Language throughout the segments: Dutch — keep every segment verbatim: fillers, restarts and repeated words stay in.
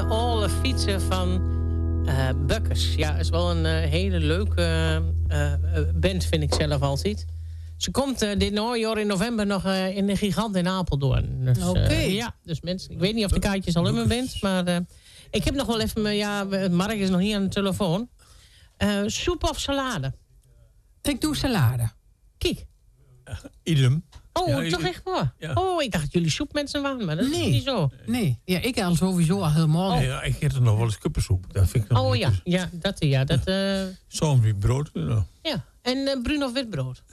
de alle fietsen van uh, Bukkers. Ja, is wel een uh, hele leuke uh, uh, band, vind ik zelf altijd. Ze komt uh, dit najaar in november nog uh, in de Gigant in Apeldoorn. Dus, uh, Oké. Okay. Ja, dus mensen, ik weet niet of de kaartjes al in bent, maar uh, ik heb nog wel even, ja, Mark is nog hier aan de telefoon. Uh, soep of salade? Ik doe salade. Kijk. Uh, idem. Oh, ja, toch echt waar? Ja. Oh, ik dacht dat jullie soepmensen waren, maar dat nee. is niet zo. Nee, ja, ik al sowieso al helemaal. Oh. Nee, ja, ik eet er nog wel eens kuppensoep. Dat vind ik nog oh niet. ja, ja, dat ja. Dat, uh... Zo'n wit brood. Ja. ja. En uh, bruin of wit brood?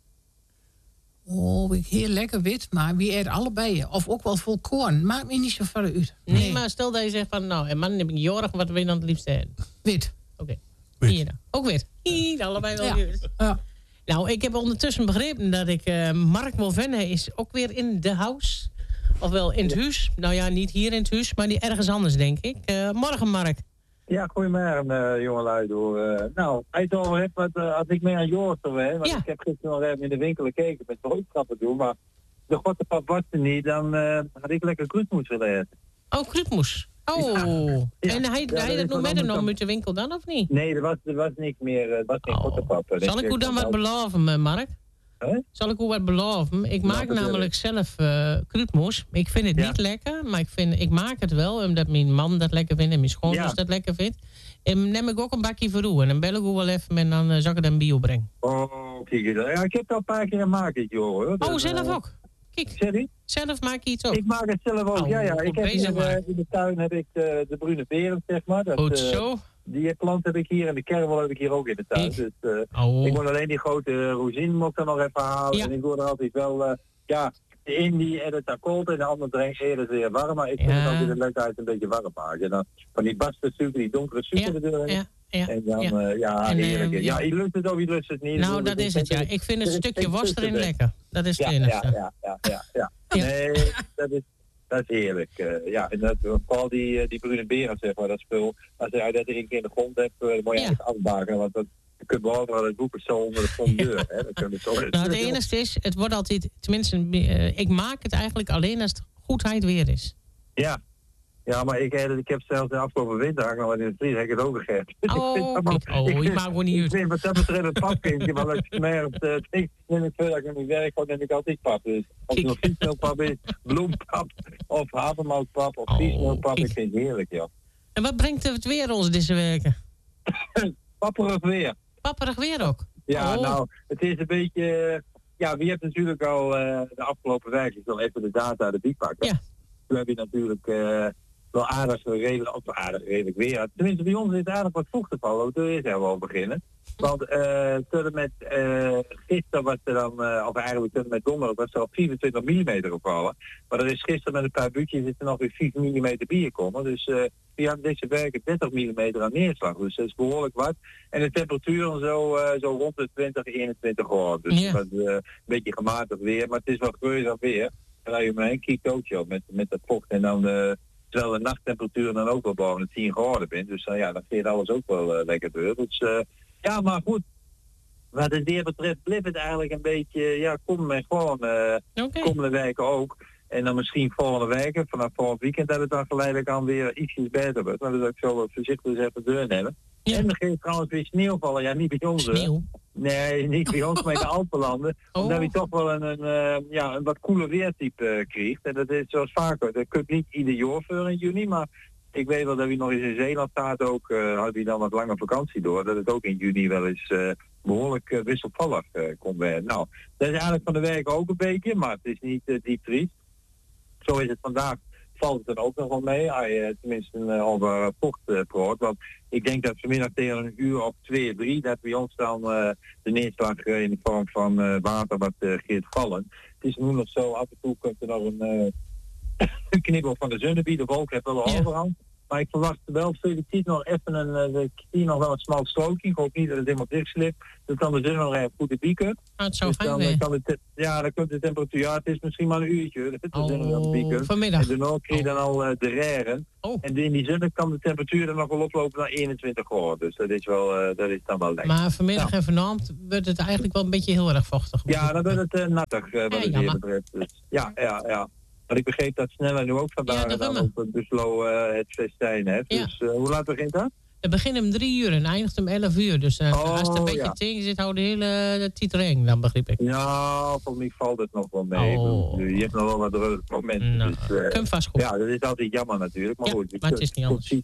Oh, heel lekker wit, maar wie eet allebei. Of ook wel volkoren. Maakt me niet zo ver uit. Nee, nee, maar stel dat je zegt van, nou, en man, heb ik jorg, wat wil je dan het liefst eten? Wit. Oké. Okay. Hier dan. Ook wit. Hier, allebei wel ja. ja. Nou, ik heb ondertussen begrepen dat ik uh, Mark Wolvenne is ook weer in de house. Ofwel in het huis. Nou ja, niet hier in het huis, maar die ergens anders, denk ik. Uh, morgen, Mark. Ja, goedemorgen, uh, jongelui. Door. Uh, nou, als je het over hebt, wat, uh, als ik meer aan Joris wil, hè, want ja. ik heb gisteren nog even in de winkel gekeken met boodschappen doen, maar de gottepap was er niet, dan uh, had ik lekker kruidmoes willen eten. Oh, kruidmoes. Oh, ja. Ja. En hij, ja, hij dat nog met een om uit de winkel dan, of niet? Nee, er was, er was niks meer, er was geen oh. gottepap. Zal ik u dan wat beloven, Mark? Huh? Zal ik u wat beloven? Ik maak ja, namelijk zelf uh, kruidmoes. Ik vind het ja. niet lekker, maar ik, vind, ik maak het wel, omdat mijn man dat lekker vindt en mijn schoonzus ja. dat lekker vindt. En neem ik ook een bakje voor u en dan bel ik u wel even en dan uh, zal ik het een bio brengen. Oh, kijk eens. Ja, ik heb het al een paar keer gemaakt, joh. Hoor. Dus, oh, zelf uh, ook? Kijk, sorry? Zelf maak je iets ook? Ik maak het zelf ook, oh, ja, ja. Ik heb hier, uh, in de tuin heb ik de, de bruine beren, zeg maar. Dat, Goed zo. Uh, die plant heb ik hier en de kervel heb ik hier ook in de tuin. Ik, dus uh, oh. ik moet alleen die grote uh, rozine moet ik dan nog even halen. Ja. En ik word er altijd wel, uh, ja, de een die eet het koud en de ander drinkt eerder zeer warm. Maar ik vind ja. het altijd een leukheid een beetje warm maken. En dan van die basten suiker, die donkere suiker ja. erin. Ja. Ja, en dan, ja, uh, ja en, heerlijk. Uh, ja, je lust het of je lust het niet. Nou, dat is het, ja. Ik vind een stukje worst erin lekker. Dat is het ja, enigste. Ja, ja, ja, ja, ja. Nee, dat is, dat is heerlijk. Uh, ja, en dat, vooral die, die bruine beren, zeg maar, dat spul. Als je dat er een keer in de grond hebt, uh, dan moet je ja. eigenlijk afbaken. Want dat, je kunt behalve dat boeken zo onder de fondeur. Ja. Dat zo, nou, het enige is, het wordt altijd, tenminste, uh, ik maak het eigenlijk alleen als het goedheid weer is. Ja. Ja, maar ik, ik heb zelfs de afgelopen winter hangen, maar in het vries heb ik het ook gegeten. Oh, oh, je maakt gewoon niet uit. Ik vind wat dat betreft het papkindje, want als ik merkt, uh, ik neem ik veel dat ik in mijn werk gewoon neem ik altijd pap. Dus of het nog viesmeelpap is, bloempap, of havermoutpap, of viesmeelpap, ik vind het heerlijk, ja. En wat brengt het weer ons deze weken? Papperig weer. Papperig weer ook? Ja, oh. nou, het is een beetje, ja, wie hebt natuurlijk al uh, de afgelopen weken al even de data de biek pakken. Ja. Toen heb je natuurlijk... Uh, wel aardig redelijk, of aardig redelijk weer. Tenminste, bij ons is het aardig wat vocht te vallen. We eerst even al beginnen. Want uh, tot en met uh, gisteren was er dan, uh, of eigenlijk tot en met donderdag was er al vierentwintig millimeter gevallen. Maar er is gisteren met een paar buurtjes is er nog weer vier millimeter bier komen. Dus uh, we hadden deze weken dertig millimeter aan neerslag. Dus dat is behoorlijk wat. En de temperaturen zo, uh, zo rond de twintig, eenentwintig graden. Dus ja. dat is uh, een beetje gematigd weer. Maar het is wel geurd dan weer. En dan je maar een kiekt ook zo met, met dat vocht en dan... Uh, terwijl de nachttemperatuur dan ook wel boven de tien graden bent. Dus uh, ja, dan vind je alles ook wel uh, lekker door. Dus uh, ja, maar goed. Wat het weer betreft blijft het eigenlijk een beetje, ja, kom en gewoon uh, okay. komende weken ook. En dan misschien volgende weken, vanaf volgend weekend, dat het dan geleidelijk aan weer ietsjes beter wordt. Maar dat ik zo voorzichtig eens even doornemen. Ja. En er ging trouwens weer sneeuw vallen. Ja, niet bij ons. Sneeuw? Nee, niet bij ons, maar in de Alpenlanden. Oh. Omdat je toch wel een, een, uh, ja, een wat koeler weertype uh, krijgt. En dat is zoals vaker. Dat kun je niet ieder jaar voor in juni, maar ik weet wel dat wie nog eens in Zeeland staat ook, uh, had hij dan wat lange vakantie door. Dat het ook in juni wel eens uh, behoorlijk uh, wisselvallig uh, kon werden. Nou, dat is eigenlijk van de week ook een beetje, maar het is niet uh, diep triest. Zo is het vandaag. Valt het dan ook nog wel mee, als je tenminste uh, over vocht uh, praat. Want ik denk dat vanmiddag tegen een uur of twee, drie, dat bij ons dan uh, de neerslag uh, in de vorm van uh, water wat uh, gaat vallen. Het is nu nog zo, af en toe komt er nog een, uh, een knibbel van de zonnebied, de wolk heeft wel een overhand. Maar ik verwacht wel, feliciteer nog even een, uh, ik zie nog wel een smal strookje. Ik hoop niet dat het helemaal dicht slipt. Dan kan de zon nog even goed de bieken. Ah, het zou dus dan, fijn kan het, ja, dan komt de temperatuur, ja, het is misschien maar een uurtje. De oh, vanmiddag. En daarna krijg je dan al uh, de reren. Oh. En in die zon kan de temperatuur dan nog wel oplopen naar eenentwintig graden. Dus dat is, wel, uh, dat is dan wel lekker. Maar vanmiddag nou. en vanavond wordt het eigenlijk wel een beetje heel erg vochtig. Ja, dan wordt het uh, nattig uh, wat ja, het weer betreft. Dus, ja, ja, ja. Maar ik begreep dat Sneller nu ook vandaag Ja, de dan Rummen. op het Buslo uh, het festijn heeft. Ja. Dus uh, hoe laat begint dat? Het begint om drie uur en eindigt om elf uur. Dus uh, Oh, als het een beetje ja. tegen zit, houdt de hele titelring, dan begreep ik. Ja, voor mij valt het nog wel mee. Oh. Je hebt nog wel wat drukke momenten. Nou, dus, uh, Kunt vast goed. ja, dat is altijd jammer natuurlijk. Maar Ja, goed, maar het is niet tot anders. ziens.